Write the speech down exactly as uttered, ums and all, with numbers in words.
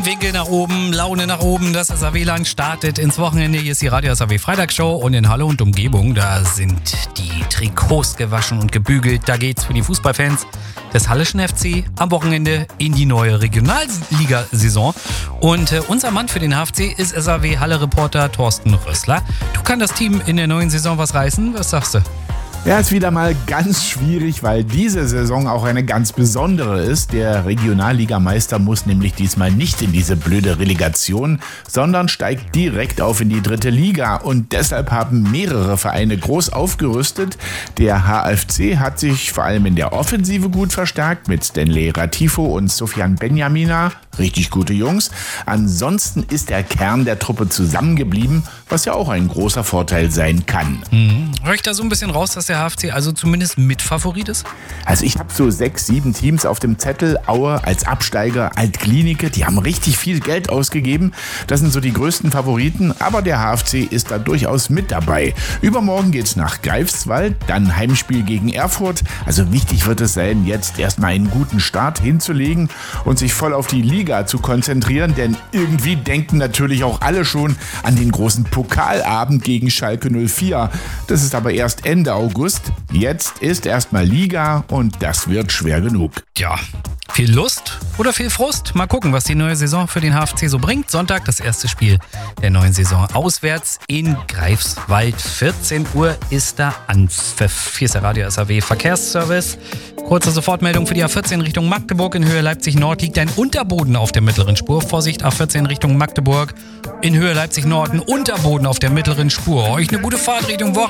Winkel nach oben, Laune nach oben. Das S A W-Land startet ins Wochenende. Hier ist die Radio S A W Freitagsshow und in Halle und Umgebung, da sind die Trikots gewaschen und gebügelt. Da geht's für die Fußballfans des Halleschen F C am Wochenende in die neue Regionalliga-Saison. Und äh, unser Mann für den H F C ist S A W-Halle-Reporter Thorsten Rössler. Du kann das Team in der neuen Saison was reißen? Was sagst du? Ja, ist wieder mal ganz schwierig, weil diese Saison auch eine ganz besondere ist. Der Regionalligameister muss nämlich diesmal nicht in diese blöde Relegation, sondern steigt direkt auf in die dritte Liga. Und deshalb haben mehrere Vereine groß aufgerüstet. Der H F C hat sich vor allem in der Offensive gut verstärkt mit Stanley Ratifo und Sofian Benjamina. Richtig gute Jungs. Ansonsten ist der Kern der Truppe zusammengeblieben, was ja auch ein großer Vorteil sein kann. Mhm. Hör ich da so ein bisschen raus, dass der H F C also zumindest Mitfavorit ist? Also ich habe so sechs, sieben Teams auf dem Zettel. Aue als Absteiger, Altklinike, die haben richtig viel Geld ausgegeben. Das sind so die größten Favoriten, aber der H F C ist da durchaus mit dabei. Übermorgen geht's nach Greifswald, dann Heimspiel gegen Erfurt. Also wichtig wird es sein, jetzt erstmal einen guten Start hinzulegen und sich voll auf die Liga zu konzentrieren, denn irgendwie denken natürlich auch alle schon an den großen Pokalabend gegen Schalke null vier. Das ist aber erst Ende August. Jetzt ist erstmal Liga und das wird schwer genug. Ja, viel Lust oder viel Frust? Mal gucken, was die neue Saison für den H F C so bringt. Sonntag das erste Spiel der neuen Saison auswärts in Greifswald. vierzehn Uhr ist da Anpfiff. Hier ist der Radio S A W Verkehrsservice. Kurze Sofortmeldung für die A vierzehn Richtung Magdeburg. In Höhe Leipzig Nord liegt ein Unterboden auf der mittleren Spur. Vorsicht, A vierzehn Richtung Magdeburg. In Höhe Leipzig Nord ein Unterboden auf der mittleren Spur. Euch eine gute Fahrt Richtung Wochenende.